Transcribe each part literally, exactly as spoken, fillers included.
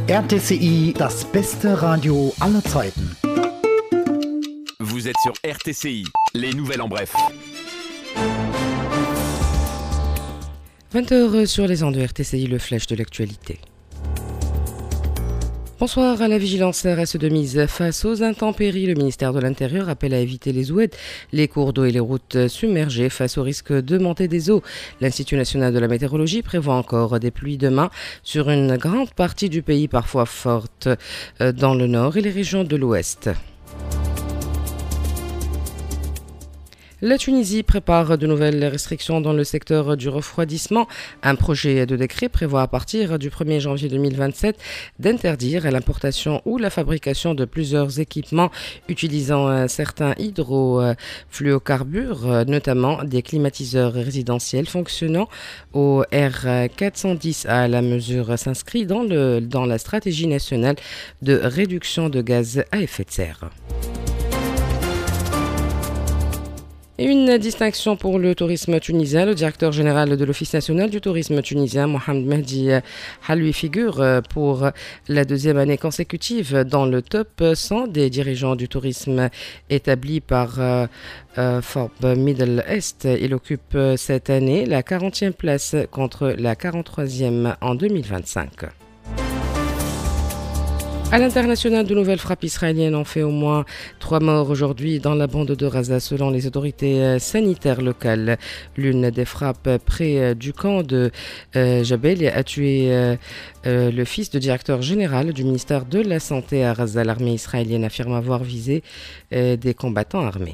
R T C I, das beste Radio aller Zeiten. Vous êtes sur R T C I, les nouvelles en bref. vingt heures sur les ondes de R T C I, le flash de l'actualité. Bonsoir. La vigilance reste de mise face aux intempéries. Le ministère de l'Intérieur appelle à éviter les oueds, les cours d'eau et les routes submergées face au risque de montée des eaux. L'Institut national de la météorologie prévoit encore des pluies demain sur une grande partie du pays, parfois fortes dans le nord et les régions de l'ouest. La Tunisie prépare de nouvelles restrictions dans le secteur du refroidissement. Un projet de décret prévoit à partir du premier janvier deux mille vingt-sept d'interdire l'importation ou la fabrication de plusieurs équipements utilisant certains hydrofluocarbures, notamment des climatiseurs résidentiels fonctionnant au R quatre cent dix A. La mesure s'inscrit dans, le, dans la stratégie nationale de réduction de gaz à effet de serre. Et une distinction pour le tourisme tunisien. Le directeur général de l'Office national du tourisme tunisien, Mohamed Mehdi Haloui, figure pour la deuxième année consécutive dans le top cent des dirigeants du tourisme établi par euh, euh, Forbes Middle East. Il occupe cette année la quarantième place contre la quarante-troisième en deux mille vingt-cinq. À l'international, de nouvelles frappes israéliennes ont fait au moins trois morts aujourd'hui dans la bande de Gaza, selon les autorités sanitaires locales. L'une des frappes près du camp de euh, Jabel a tué euh, euh, le fils du directeur général du ministère de la Santé à Gaza. L'armée israélienne affirme avoir visé euh, des combattants armés.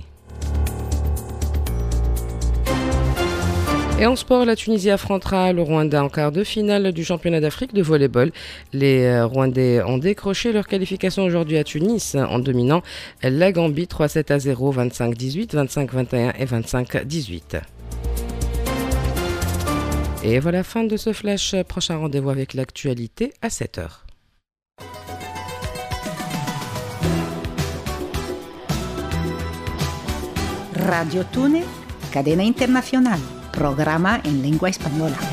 Et en sport, la Tunisie affrontera le Rwanda en quart de finale du championnat d'Afrique de volley-ball. Les Rwandais ont décroché leur qualification aujourd'hui à Tunis en dominant la Gambie trois sept à zéro, vingt-cinq dix-huit, vingt-cinq vingt et un et vingt-cinq dix-huit. Et voilà, fin de ce flash. Prochain rendez-vous avec l'actualité à sept heures. Radio Túnez, cadena internacional. Programa en lengua española.